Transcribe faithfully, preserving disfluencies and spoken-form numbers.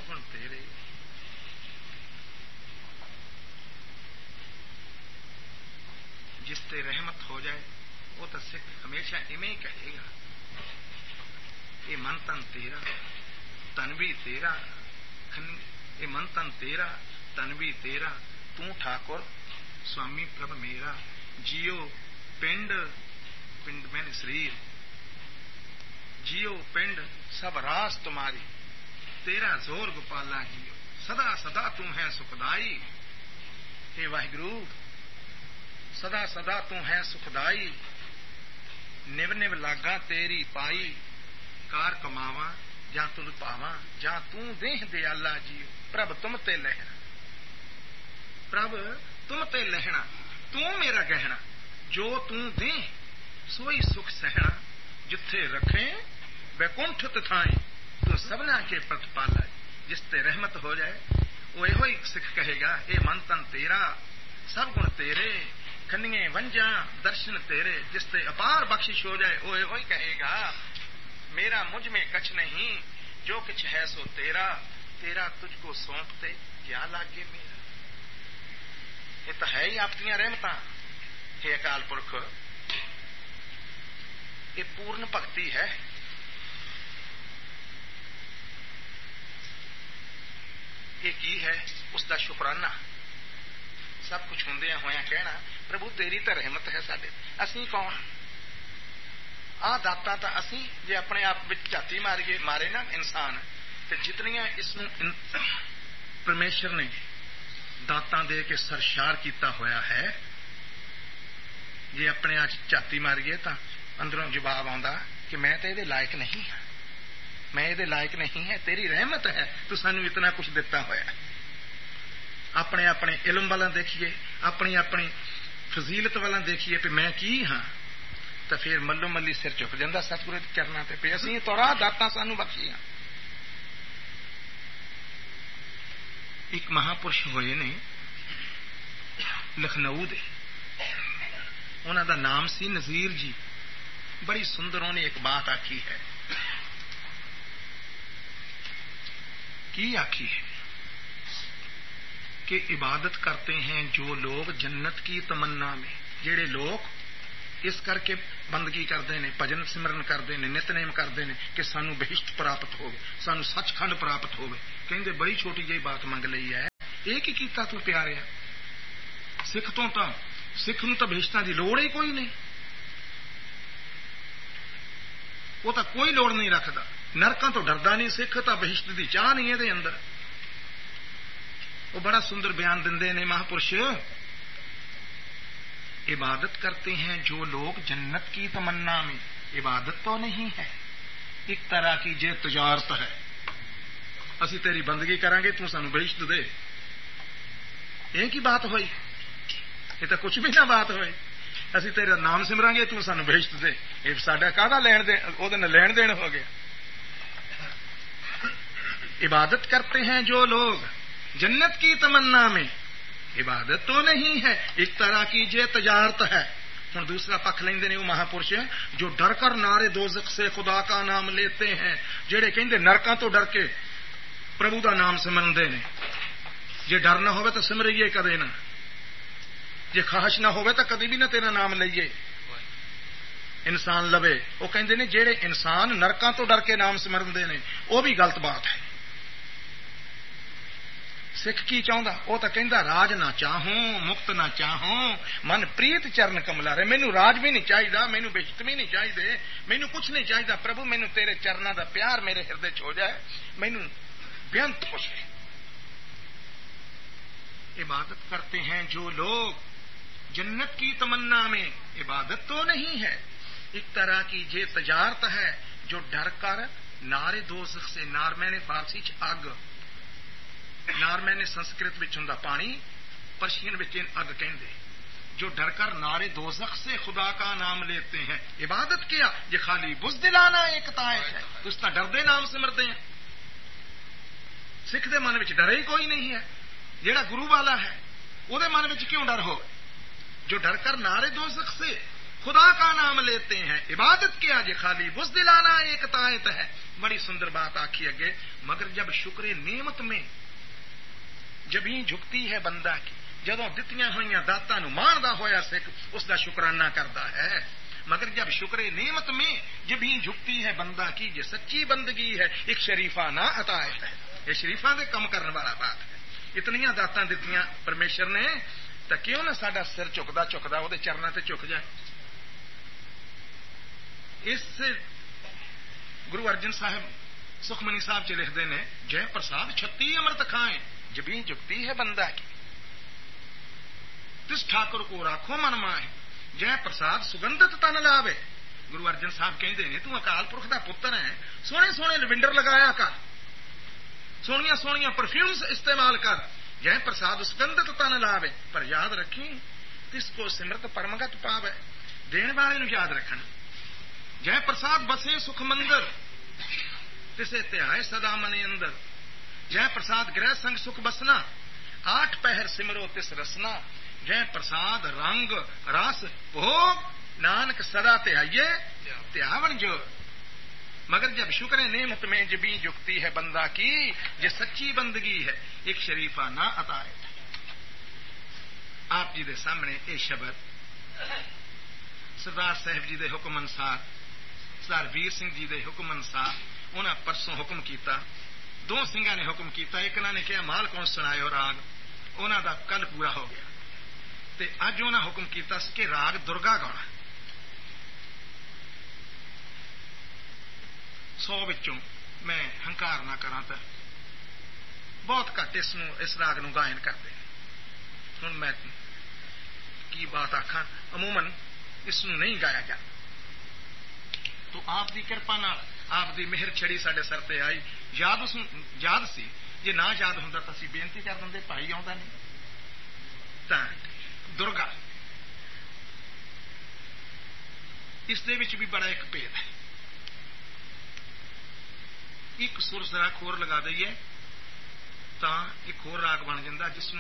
گن تیرے. جس تے رحمت ہو جائے وہ تو سکھ ہمیشہ ایویں ہی کہے گا یہ من تن تیرا تن بھی تیرا, یہ من تن تیرا تن بھی تیرا, تو ٹھاکر سوامی پرب میرا. جیو پنڈ پنڈ میں شریر, جیو پنڈ سب راس تمہاری, تیرا زور گوپالا جیو. سدا سدا تم ہے سکھدائی, اے واہگرو سدا سدا تم ہے سکھدائی. نو نو لاگاں تیری پائی, کار کماواں جاں تل پاواں, جاں توں دیہ دیالا جیو. پرب تم تے لہنا, پرب تم تے لہنا, توں میرا گہنا. جو توں دیں سوئی سکھ سہنا, جتھے رکھیں بیکنٹھ تھائیں, تو سبنا کے پت پالا. جس تے رحمت ہو جائے وہ یہ سکھ کہے گا اے من تن تیرا سب گن تیرے, کھنیے ونجاں درشن تیرے. جس تے اپار بخشش ہو جائے وہ یہ کہے گا میرا مجھ میں کچھ نہیں, جو کچھ ہے سو تیرا, تیرا تجھ کو سونپتے کیا لاگے میرا. یہ تو ہے ہی آپ کی رحمتاں. ہے اکال پرکھ, یہ پورن بھگتی ہے. یہ کی ہے اس کا شکرانہ. سب کچھ ہوں ہویا کہنا پربھو تیری تو رحمت ہے سارے. اسی کون آ داتا تو اسی جی اپنے آپ جاتی ماریے مارے نا انسان, تو جتنی اس پرمیشور نے داتا دے کے سرشار کیتا ہویا ہے, جی اپنے آپ جاتی ماریے تو اندروں جواب آتا کہ میں تو یہ لائق نہیں ہوں, میں یہ لائق نہیں ہے. تیری رحمت ہے تو سانو اتنا کچھ دتا ہوا. اپنے اپنے علم والا دیکھیے, اپنی اپنی فضیلت والا دیکھیے کہ میں کی ہاں, تو پھر ملو ملی سر چک جاتا ستگرو چرنا تے پہ. اسی تو راہ داتا سانو بخشی ہاں. ایک مہاپرش ہوئے نے لکھنؤ دے, انہوں دا نام سی نذیر جی. بڑی سندر انہوں نے ایک بات آکھی ہے. کی آکھی ہے کہ عبادت کرتے ہیں جو لوگ جنت کی تمنا میں. جڑے لوگ اس کر کے بندگی کرتے ہیں, بھجن سمرن کرتے ہیں, نتنیم کرتے ہیں کہ سانو بہشت پراپت ہو, سانو سچ کھنڈ پراپت ہو. کہیں بڑی چھوٹی جی بات منگ لئی ہے, ایک ہی کیتا تو پیارے. سکھ تو تا سکھ نو تو بہشتاں دی لوڑ ہی کوئی نہیں, وہ تو کوئی لوڑ نہیں رکھتا. نرکاں تو ڈردا نہیں سکھ, تو بہشت دی چاہ نہیں یہ اندر. وہ بڑا سندر بیان دندے نے مہاپرش. عبادت کرتے ہیں جو لوگ جنت کی تمنا میں. عبادت تو نہیں ہے, ایک طرح کی جے تجارت ہے. اسی تیری بندگی کریں گے تو سانو بہشت دے, یہ کی بات ہوئی؟ یہ تو کچھ بھی نہ بات ہوئی. اسی تیرا نام سمران گے تو سانو بہشت دے, یہ ساڈا کہدا لین دین, وہ لین دین ہو گیا. عبادت کرتے ہیں جو لوگ جنت کی تمنا میں. عبادت تو نہیں ہے, ایک طرح کی جے تجارت ہے. ہوں دوسرا پکھ لیندے نے وہ مہاپرش جو ڈر کر نارے دوزخ سے خدا کا نام لیتے ہیں. جڑے کہندے نرکاں تو ڈر کے پربھو دا نام سمرندے نے. جے ڈر نہ ہوئے تو سمریے کدے نہ, جے خواہش نہ ہوئے تو کدی بھی نہ تیرا نام لئیے انسان لوے. وہ کہندے نے جڑے انسان نرکاں تو ڈر کے نام سمرندے نے وہ بھی غلط بات ہے. سکھ کی چاہتا وہ تو کہندا راج نہ چاہوں مکت نہ چاہوں من پریت چرن کملا رہے. مینو راج بھی نہیں چاہیے, مینو بہشت بھی نہیں چاہیے, مینو کچھ نہیں چاہیے. پربھو مینو تیرے چرنا دا پیار میرے ہردے چ ہو جائے, مینو بےانت خوش ہے. عبادت کرتے ہیں جو لوگ جنت کی تمنا میں. عبادت تو نہیں ہے, ایک طرح کی جے تجارت ہے جو ڈر کر نارے دوزخ سے. نار میں نے فارسی چ اگ, نار میں نے سنسکرت وچ ہوندا پانی, پرشین وچ اگ کہندے. جو ڈر کر نارے دوزخ سے خدا کا نام لیتے ہیں. عبادت کیا یہ خالی بزدلانہ ایک تائش ہے, اس کا ڈردے نام سمرتے ہیں. سکھ دے من وچ ڈر ہی کوئی نہیں ہے. جیڑا گرو والا ہے وہ دے من وچ کیوں ڈر ہو؟ جو ڈر کر نارے دوزخ سے خدا کا نام لیتے ہیں عبادت کیا جے خالی بزدلانا ایک طاعت ہے. بڑی سندر بات آکھی اگے. مگر جب شکر نعمت میں جب ہی جھکتی ہے بندہ کی, جدوں دتیاں ہوئیاں داتاں نو ماندا ہویا سکھ اس دا شکرانہ کردا ہے. مگر جب شکر نعمت میں جب ہی جھکتی ہے بندہ کی یہ سچی بندگی ہے ایک شریفانہ عطایت ہے. یہ شریفاں دے کم کرنے والا بات ہے. اتنیاں داتاں دتیاں پرمیشور نے تو کیوں نہ ساڈا سر چکدا چکدا وہ چرناں تے چک جائے. اس گرو ارجن صاحب سکھمنی صاحب چ لکھتے ہیں جے پرساد چھتی امرت کھائیں جبیں جھکتی ہے بندہ کی. تس ٹھاکر کو راکھو من ماہے جے پرساد سگندت تن لاوے. گرو ارجن صاحب کہتے ہیں تو اکال پرخ دا پتر ہے, سونے سونے لوینڈر لگایا کر, سونیاں سونیاں پرفیومز استعمال کر, جے پرساد سگندت تن لاوے. پر یاد رکھی تس کو سمرت پرمگت پاوے. دین والے نو یاد رکھنا. جے پرساد بسے سکھ مندر تسے تہائے سدا منے اندر. جے پرساد گرہ سنگ سکھ بسنا آٹھ پہر سمرو تس رسنا. جے پرساد رنگ رس بھوگ نانک سدا تہائیے تہاون جو. مگر جب شکر نعمت میں جبیں جھکتی ہے بندہ کی یہ سچی بندگی ہے ایک شریفانہ عطایت ہے. آپ جی دے سامنے اے شبد سردار صاحب جی دے حکم انسار سردار ویر سنگھ جی دے حکم انسار انہاں پرسوں حکم کیتا. دو سنگھاں نے حکم کیتا. ایک نے کہا مال کون سنائے راگ, انہاں دا کل پورا ہو گیا. تے اج انہاں حکم کیتا کہ راگ درگا گانا. سو وچوں میں ہنکار نہ کراں تے بہت گھٹ اس اس راگ نو گائن کرتے ہیں. ہن میں کی بات آکھاں, عموماً اس نو نہیں گایا جاتا. تو آپ دی کرپا نال آپ دی مہر چھڑی ساڈے سر تے آئی. یاد اس یاد سی جے نہ یاد ہوندا تے اسی بےنتی کر دندے بھائی آوندا نہیں. تاں درگا اس دے وچ بھی بڑا ایک بھید ہے. ایک سر ذرا کھور لگا دئیے تاں ایک ہور راگ بن جاندا جس